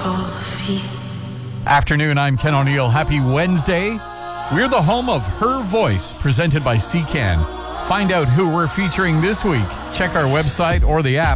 coffee. Afternoon, I'm Ken O'Neill. Happy Wednesday. We're the home of Her Voice, presented by CCAN. Find out who we're featuring this week. Check our website or the app.